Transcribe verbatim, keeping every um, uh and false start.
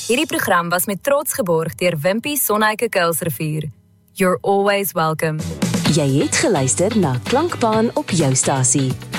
Hierdie program was met trots geborg deur Wimpy Sonheike Kuilsrivier. You're always welcome. Jy het geluister na Klankbaan op jou stasie.